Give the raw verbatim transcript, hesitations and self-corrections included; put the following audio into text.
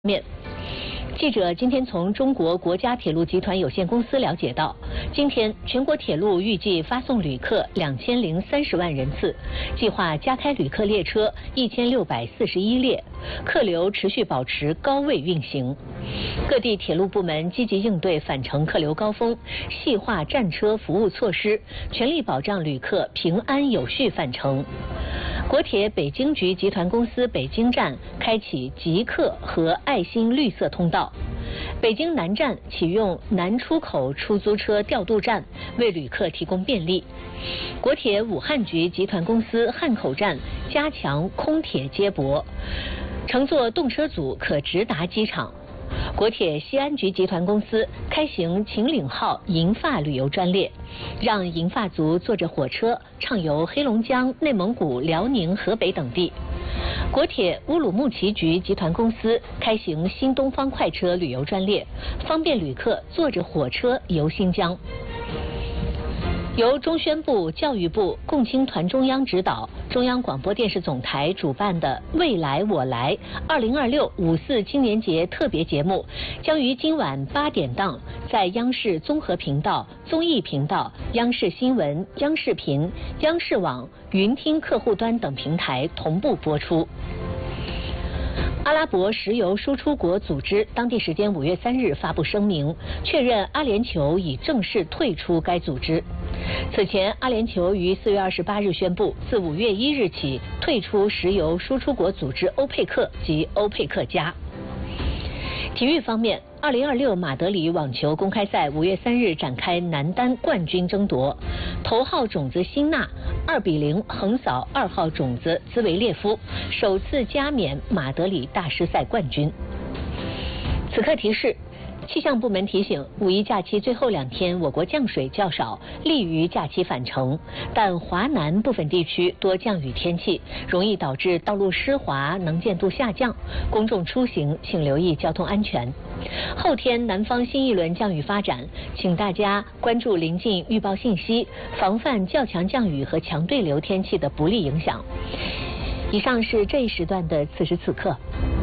面。记者今天从中国国家铁路集团有限公司了解到，今天全国铁路预计发送旅客两千零三十万人次，计划加开旅客列车一千六百四十一列，客流持续保持高位运行。各地铁路部门积极应对返程客流高峰，细化站车服务措施，全力保障旅客平安有序返程。国铁北京局集团公司北京站开启极客和爱心绿色通道，北京南站启用南出口出租车调度站，为旅客提供便利。国铁武汉局集团公司汉口站加强空铁接驳，乘坐动车组可直达机场。国铁西安局集团公司开行秦岭号银发旅游专列，让银发族坐着火车畅游黑龙江、内蒙古、辽宁、河北等地。国铁乌鲁木齐局集团公司开行新东方快车旅游专列，方便旅客坐着火车游新疆。由中宣部、教育部共青团中央指导，中央广播电视总台主办的“未来我来”二零二六五四青年节特别节目，将于今晚八点档在央视综合频道、综艺频道、央视新闻、央视频、央视网、云听客户端等平台同步播出。阿拉伯石油输出国组织当地时间五月三日发布声明，确认阿联酋已正式退出该组织。此前，阿联酋于四月二十八日宣布，自五月一日起退出石油输出国组织欧佩克及欧佩克加。体育方面，二零二六马德里网球公开赛五月三日展开男单冠军争夺，头号种子辛纳二比零横扫二号种子兹维列夫，首次加冕马德里大师赛冠军。此刻提示。气象部门提醒，五一假期最后两天，我国降水较少，利于假期返程。但华南部分地区多降雨天气，容易导致道路湿滑、能见度下降。公众出行请留意交通安全。后天南方新一轮降雨发展，请大家关注临近预报信息，防范较强降雨和强对流天气的不利影响。以上是这一时段的此时此刻。